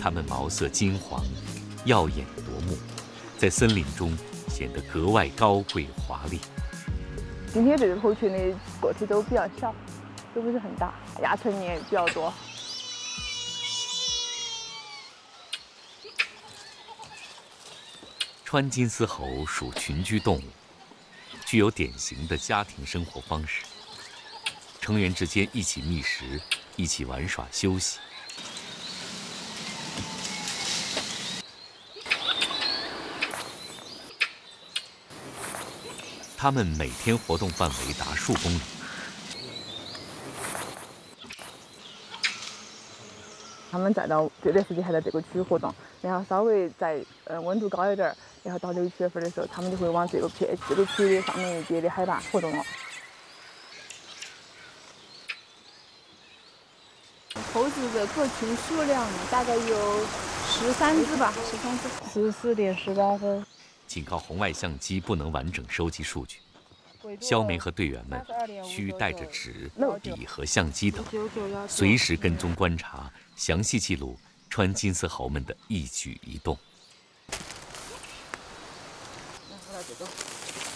它们毛色金黄，耀眼夺目，在森林中显得格外高贵华丽。 今天这个猴群的个体都比较小，都不是很大，亚成年比较多。 川金丝猴属群居动物，具有典型的家庭生活方式，成员之间一起觅食，一起玩耍休息。它们每天活动范围达数公里。 它们再到这段时间还在这个区域活动，然后稍微在温度高一点，然后到6、7月份的时候，它们就会往这个区域上面一节的海拔活动了。 猴子的个群数量大概有13只吧，13只，14.18分。 仅靠红外相机不能完整收集数据，肖梅和队员们需带着纸、笔和相机等，随时跟踪观察，详细记录川金丝猴们的一举一动。 这个